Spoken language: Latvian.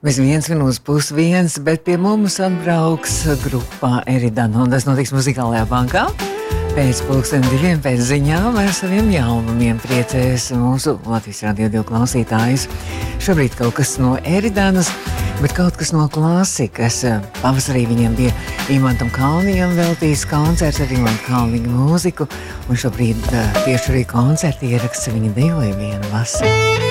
Bez 1:01, bet pie mums atbrauks grupā Eridana, un tas notiks Muzikālajā bankā. Pēc 2:00 pēc ziņām ar saviem jaunumiem priecēs mūsu Latvijas Radio 2 klausītājus. Šobrīd kaut kas no Eridanas, bet kaut kas no klasikas. Pavasarī viņiem bija Imantam Kalniņam veltīts koncerts ar Imanta Kalniņa mūziku, un šobrīd tieši arī koncerta ieraksts viņa dejoja vienu vasaru.